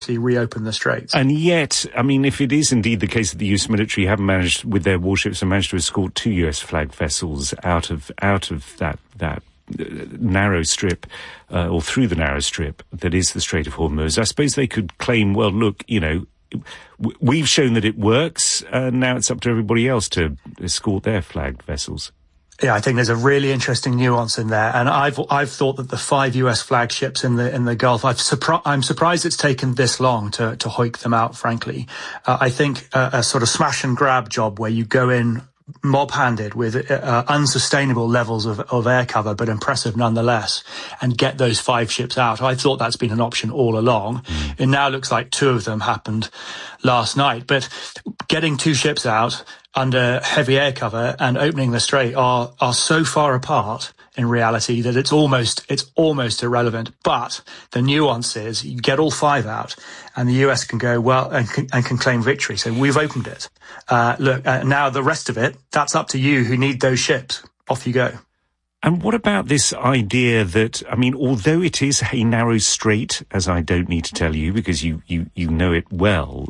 reopen the straits. And yet, I mean, if it is indeed the case that the US military have managed, with their warships, to escort 2 US flagged vessels out of that narrow strip, or through the narrow strip that is the Strait of Hormuz, I suppose they could claim, well, look, we've shown that it works, and now it's up to everybody else to escort their flagged vessels. Yeah, I think there's a really interesting nuance in there, and I've thought that the 5 US flagships in the Gulf, I'm surprised it's taken this long to hoik them out. Frankly, I think a sort of smash and grab job where you go in mob-handed with unsustainable levels of air cover, but impressive nonetheless, and get those 5 ships out. I thought that's been an option all along. It now looks like 2 of them happened last night, but getting 2 ships out under heavy air cover and opening the strait are so far apart in reality that it's almost irrelevant. But the nuance is you get all 5 out and the US can go, well, and can claim victory. So we've opened it. Now the rest of it, that's up to you who need those ships. Off you go. And what about this idea that, I mean, although it is a narrow strait, as I don't need to tell you because you know it well,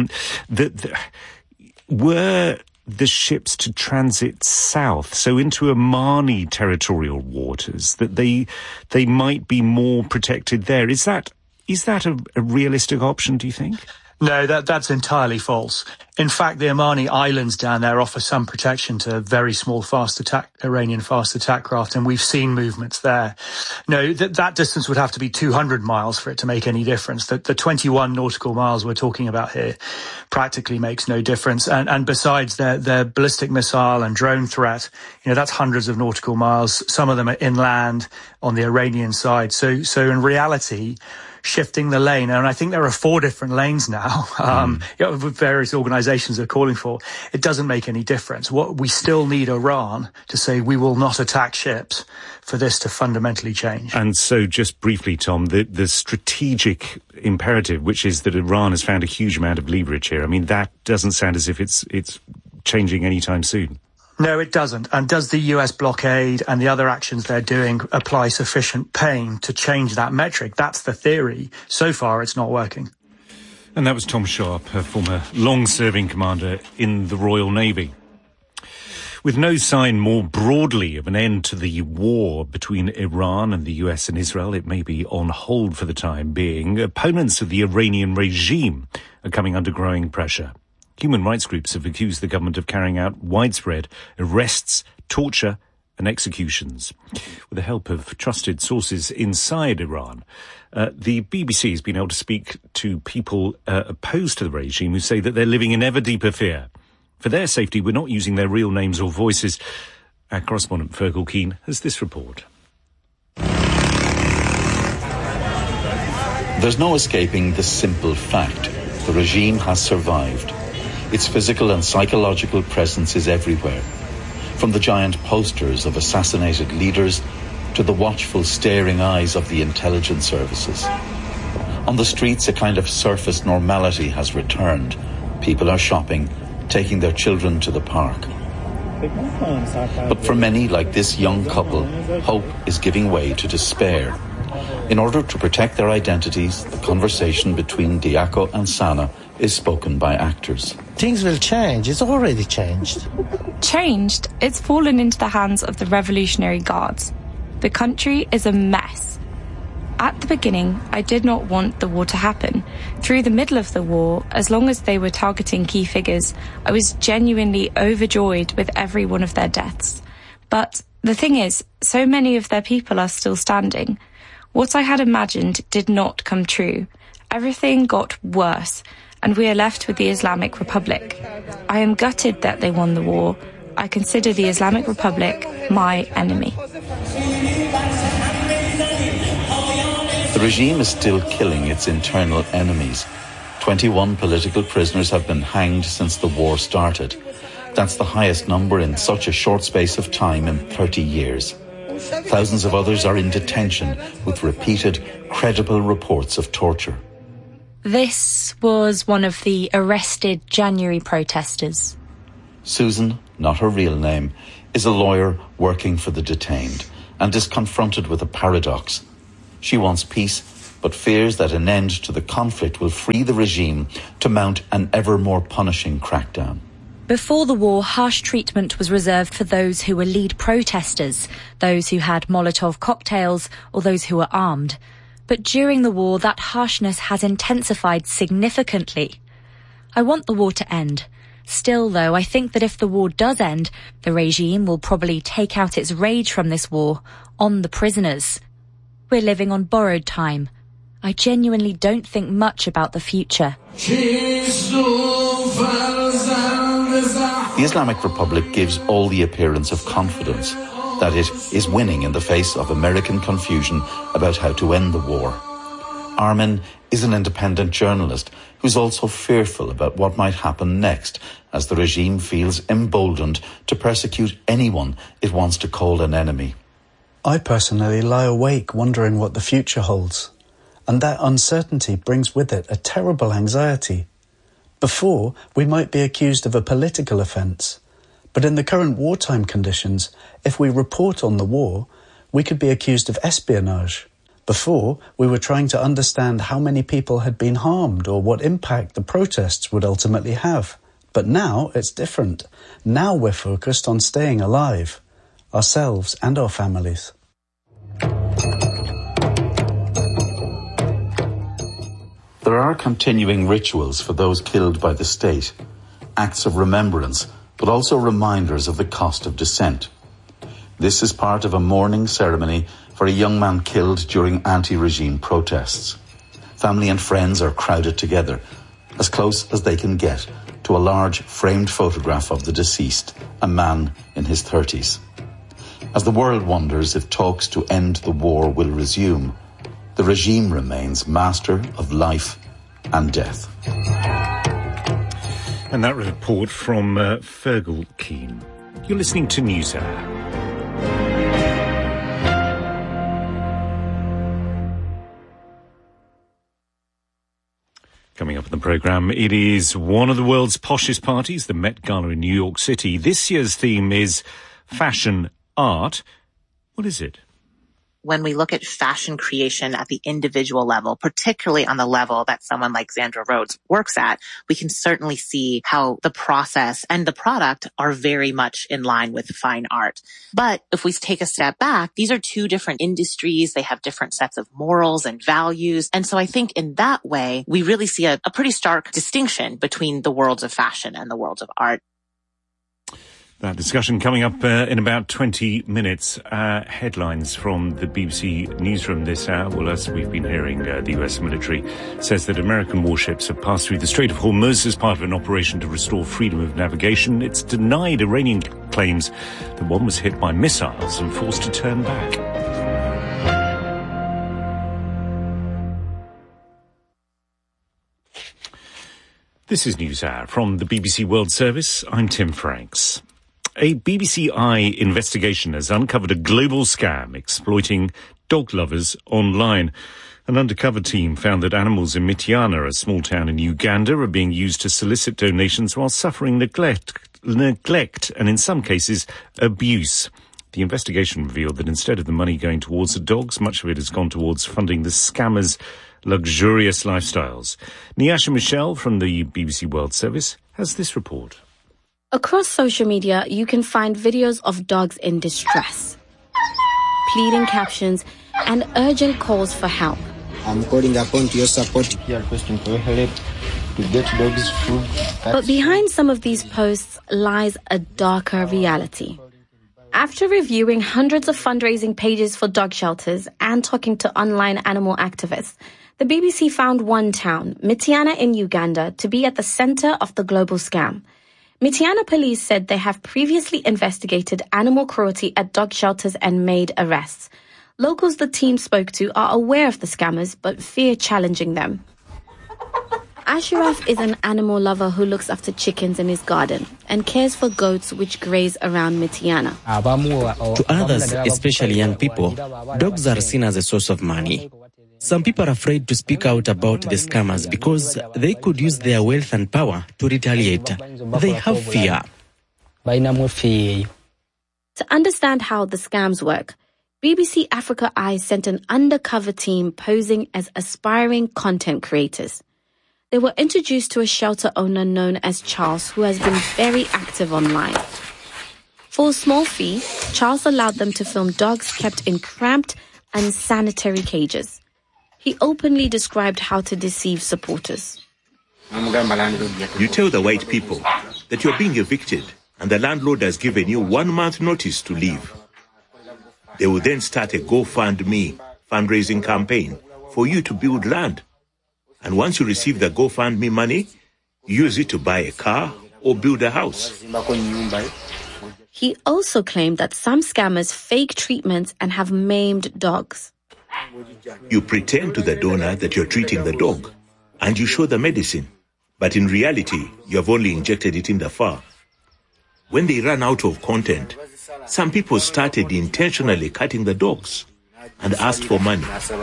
were the ships to transit south, so into Omani territorial waters, that they might be more protected there? Is that a realistic option, do you think? No, that's entirely false. In fact, the Omani Islands down there offer some protection to very small Iranian fast attack craft, and we've seen movements there. No, that distance would have to be 200 miles for it to make any difference. The 21 nautical miles we're talking about here practically makes no difference. And besides their ballistic missile and drone threat, that's hundreds of nautical miles. Some of them are inland on the Iranian side. So in reality, shifting the lane, and I think there are 4 different lanes now, various organizations are calling for, it doesn't make any difference. We still need Iran to say we will not attack ships for this to fundamentally change. And so just briefly, Tom, the strategic imperative, which is that Iran has found a huge amount of leverage here, I mean, that doesn't sound as if it's changing anytime soon. No, it doesn't. And does the US blockade and the other actions they're doing apply sufficient pain to change that metric? That's the theory. So far, it's not working. And that was Tom Sharp, a former long-serving commander in the Royal Navy. With no sign more broadly of an end to the war between Iran and the US and Israel, it may be on hold for the time being, opponents of the Iranian regime are coming under growing pressure. Human rights groups have accused the government of carrying out widespread arrests, torture and executions. With the help of trusted sources inside Iran, the BBC has been able to speak to people opposed to the regime who say that they're living in ever deeper fear. For their safety, we're not using their real names or voices. Our correspondent Fergal Keane has this report. There's no escaping the simple fact. The regime has survived. Its physical and psychological presence is everywhere, from the giant posters of assassinated leaders to the watchful staring eyes of the intelligence services. On the streets, a kind of surface normality has returned. People are shopping, taking their children to the park. But for many, like this young couple, hope is giving way to despair. In order to protect their identities, the conversation between Diaco and Sana is spoken by actors. Things will change. It's already changed. Changed? It's fallen into the hands of the Revolutionary Guards. The country is a mess. At the beginning, I did not want the war to happen. Through the middle of the war, as long as they were targeting key figures, I was genuinely overjoyed with every one of their deaths. But the thing is, so many of their people are still standing. What I had imagined did not come true. Everything got worse, and we are left with the Islamic Republic. I am gutted that they won the war. I consider the Islamic Republic my enemy. The regime is still killing its internal enemies. 21 political prisoners have been hanged since the war started. That's the highest number in such a short space of time in 30 years. Thousands of others are in detention with repeated, credible reports of torture. This was one of the arrested January protesters. Susan, not her real name, is a lawyer working for the detained and is confronted with a paradox. She wants peace, but fears that an end to the conflict will free the regime to mount an ever more punishing crackdown. Before the war, harsh treatment was reserved for those who were lead protesters, those who had Molotov cocktails, or those who were armed. But during the war, that harshness has intensified significantly. I want the war to end. Still, though, I think that if the war does end, the regime will probably take out its rage from this war on the prisoners. We're living on borrowed time. I genuinely don't think much about the future. The Islamic Republic gives all the appearance of confidence that it is winning in the face of American confusion about how to end the war. Armin is an independent journalist who's also fearful about what might happen next as the regime feels emboldened to persecute anyone it wants to call an enemy. I personally lie awake wondering what the future holds, and that uncertainty brings with it a terrible anxiety. Before, we might be accused of a political offence, but in the current wartime conditions, if we report on the war, we could be accused of espionage. Before, we were trying to understand how many people had been harmed or what impact the protests would ultimately have. But now it's different. Now we're focused on staying alive, ourselves and our families. There are continuing rituals for those killed by the state, acts of remembrance, but also reminders of the cost of dissent. This is part of a mourning ceremony for a young man killed during anti-regime protests. Family and friends are crowded together, as close as they can get to a large framed photograph of the deceased, a man in his 30s. As the world wonders if talks to end the war will resume, the regime remains master of life and death. And that report from Fergal Keane. You're listening to NewsHour. Coming up in the programme, it is one of the world's poshest parties, the Met Gala in New York City. This year's theme is fashion art. What is it? When we look at fashion creation at the individual level, particularly on the level that someone like Xandra Rhodes works at, we can certainly see how the process and the product are very much in line with fine art. But if we take a step back, these are two different industries. They have different sets of morals and values. And so I think in that way, we really see a pretty stark distinction between the worlds of fashion and the worlds of art. That discussion coming up in about 20 minutes. Headlines from the BBC newsroom this hour. Well, as we've been hearing, the US military says that American warships have passed through the Strait of Hormuz as part of an operation to restore freedom of navigation. It's denied Iranian claims that one was hit by missiles and forced to turn back. This is NewsHour from the BBC World Service. I'm Tim Franks. A BBC Eye investigation has uncovered a global scam exploiting dog lovers online. An undercover team found that animals in Mityana, a small town in Uganda, are being used to solicit donations while suffering neglect and, in some cases, abuse. The investigation revealed that instead of the money going towards the dogs, much of it has gone towards funding the scammers' luxurious lifestyles. Nyasha Michel from the BBC World Service has this report. Across social media, you can find videos of dogs in distress, pleading captions, and urgent calls for help. I'm calling upon to your support. We are requesting for your help to get dogs food. But behind some of these posts lies a darker reality. After reviewing hundreds of fundraising pages for dog shelters and talking to online animal activists, the BBC found one town, Mityana in Uganda, to be at the center of the global scam. Mityana police said they have previously investigated animal cruelty at dog shelters and made arrests. Locals the team spoke to are aware of the scammers but fear challenging them. Ashraf is an animal lover who looks after chickens in his garden and cares for goats which graze around Mityana. To others, especially young people, dogs are seen as a source of money. Some people are afraid to speak out about the scammers because they could use their wealth and power to retaliate. They have fear. To understand how the scams work, BBC Africa Eye sent an undercover team posing as aspiring content creators. They were introduced to a shelter owner known as Charles, who has been very active online. For a small fee, Charles allowed them to film dogs kept in cramped, unsanitary cages. He openly described how to deceive supporters. You tell the white people that you're being evicted and the landlord has given you 1 month notice to leave. They will then start a GoFundMe fundraising campaign for you to build land. And once you receive the GoFundMe money, use it to buy a car or build a house. He also claimed that some scammers fake treatments and have maimed dogs. You pretend to the donor that you're treating the dog, and you show the medicine. But in reality, you have only injected it in the fur. When they ran out of content, some people started intentionally cutting the dogs and asked for money.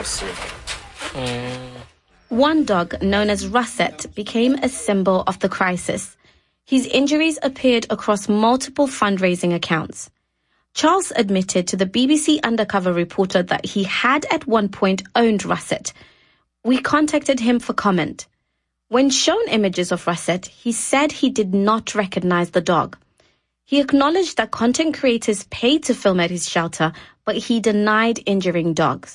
One dog, known as Russet, became a symbol of the crisis. His injuries appeared across multiple fundraising accounts. Charles admitted to the BBC undercover reporter that he had at one point owned Russet. We contacted him for comment. When shown images of Russet, he said he did not recognize the dog. He acknowledged that content creators paid to film at his shelter, but he denied injuring dogs.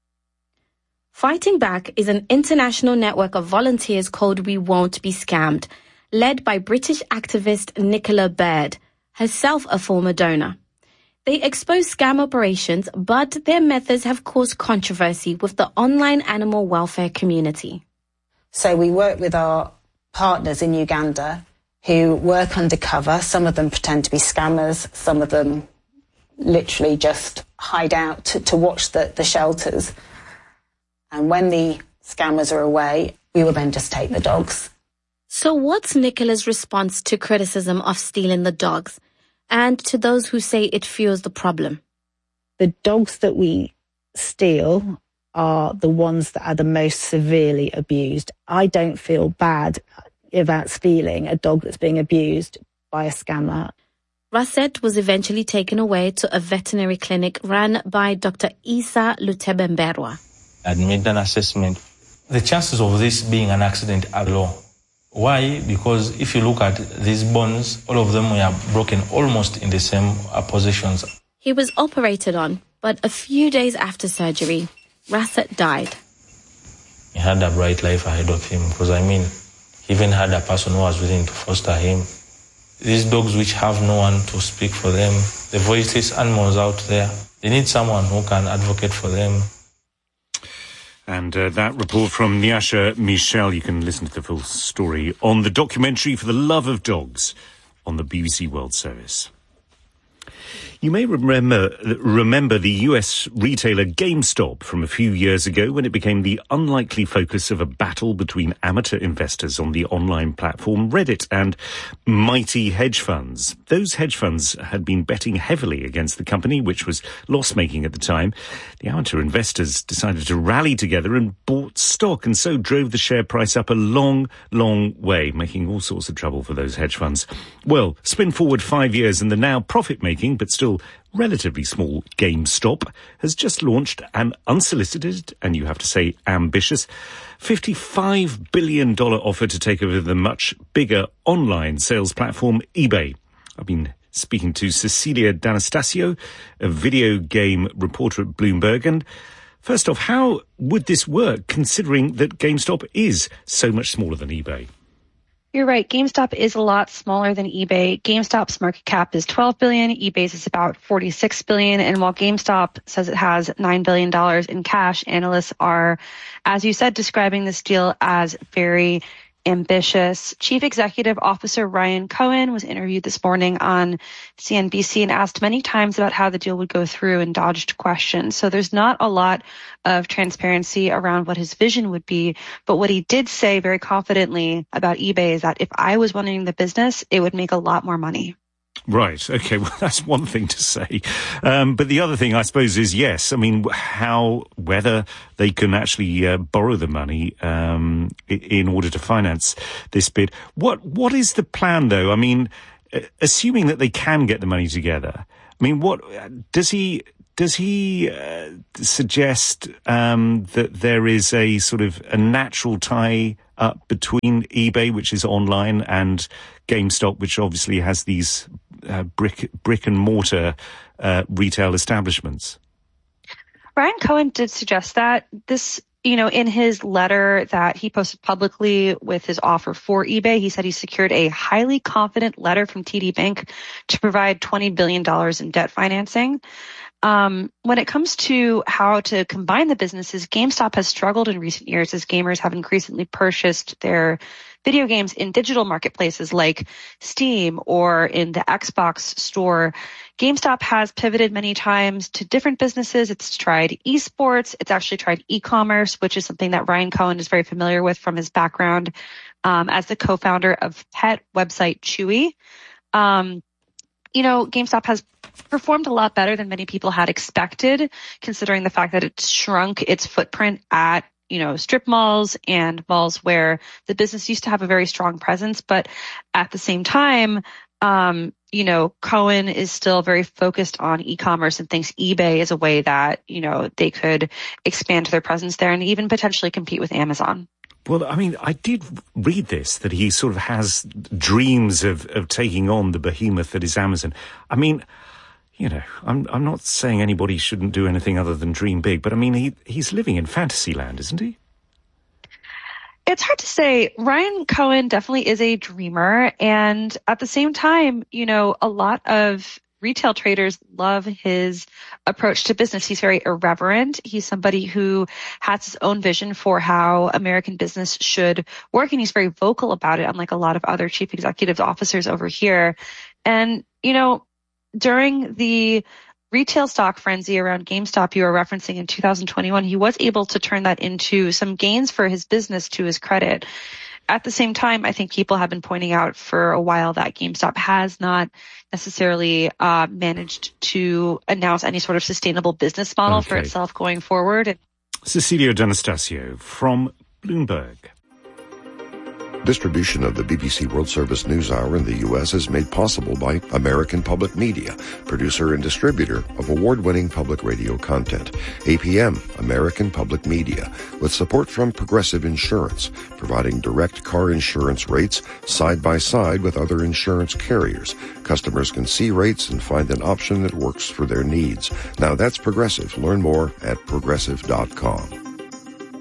Fighting Back is an international network of volunteers called We Won't Be Scammed, led by British activist Nicola Baird, herself a former donor. They expose scam operations, but their methods have caused controversy with the online animal welfare community. So we work with our partners in Uganda who work undercover. Some of them pretend to be scammers. Some of them literally just hide out to watch the shelters. And when the scammers are away, we will then just take the dogs. So what's Nicola's response to criticism of stealing the dogs and to those who say it fuels the problem? The dogs that we steal are the ones that are the most severely abused. I don't feel bad about stealing a dog that's being abused by a scammer. Russet was eventually taken away to a veterinary clinic run by Dr. Isa Lutebemberwa. Made an assessment. The chances of this being an accident are low. Why? Because if you look at these bones, all of them were broken almost in the same positions. He was operated on, but a few days after surgery, Russet died. He had a bright life ahead of him because, he even had a person who was willing to foster him. These dogs which have no one to speak for them, the voiceless animals out there, they need someone who can advocate for them. And that report from Nyasha Michel, you can listen to the full story on the documentary For the Love of Dogs on the BBC World Service. You may remember the US retailer GameStop from a few years ago when it became the unlikely focus of a battle between amateur investors on the online platform Reddit and mighty hedge funds. Those hedge funds had been betting heavily against the company, which was loss-making at the time. The amateur investors decided to rally together and bought stock and so drove the share price up a long, long way, making all sorts of trouble for those hedge funds. Well, spin forward 5 years and the now profit-making but still relatively small GameStop has just launched an unsolicited, and you have to say ambitious, $55 billion offer to take over the much bigger online sales platform eBay. I've been speaking to Cecilia D'Anastasio, a video game reporter at Bloomberg. And first off, how would this work considering that GameStop is so much smaller than eBay? You're right. GameStop is a lot smaller than eBay. GameStop's market cap is $12 billion. eBay's is about $46 billion. And while GameStop says it has $9 billion in cash, analysts are, as you said, describing this deal as very ambitious. Chief Executive Officer Ryan Cohen was interviewed this morning on CNBC and asked many times about how the deal would go through and dodged questions. So there's not a lot of transparency around what his vision would be. But what he did say very confidently about eBay is that if I was running the business, it would make a lot more money. Right. Okay. Well, that's one thing to say. But the other thing, I suppose, is yes. Whether they can actually borrow the money in order to finance this bid. What is the plan, though? Assuming that they can get the money together. What does he Does he suggest that there is a sort of a natural tie up between eBay, which is online, and GameStop, which obviously has these brick and mortar retail establishments? Ryan Cohen did suggest that. This, in his letter that he posted publicly with his offer for eBay, he said he secured a highly confident letter from TD Bank to provide $20 billion in debt financing. When it comes to how to combine the businesses, GameStop has struggled in recent years as gamers have increasingly purchased their video games in digital marketplaces like Steam or in the Xbox store. GameStop has pivoted many times to different businesses. It's tried esports. It's actually tried e-commerce, which is something that Ryan Cohen is very familiar with from his background as the co-founder of pet website Chewy. GameStop has performed a lot better than many people had expected, considering the fact that it shrunk its footprint at strip malls and malls where the business used to have a very strong presence. But at the same time, Cohen is still very focused on e-commerce and thinks eBay is a way that, they could expand their presence there and even potentially compete with Amazon. Well, I mean, I did read this, that he sort of has dreams of taking on the behemoth that is Amazon. I mean, I'm not saying anybody shouldn't do anything other than dream big, but I mean, he's living in fantasy land, isn't he? It's hard to say. Ryan Cohen definitely is a dreamer. And at the same time, a lot of retail traders love his approach to business. He's very irreverent. He's somebody who has his own vision for how American business should work. And he's very vocal about it, unlike a lot of other chief executive officers over here. And, during the retail stock frenzy around GameStop you were referencing in 2021, he was able to turn that into some gains for his business to his credit. At the same time, I think people have been pointing out for a while that GameStop has not necessarily managed to announce any sort of sustainable business model for itself going forward. Cecilio D'Anastasio from Bloomberg. Distribution of the BBC World Service News Hour in the U.S. is made possible by American Public Media, producer and distributor of award-winning public radio content. APM, American Public Media, with support from Progressive Insurance, providing direct car insurance rates side by side with other insurance carriers. Customers can see rates and find an option that works for their needs. Now that's Progressive. Learn more at progressive.com.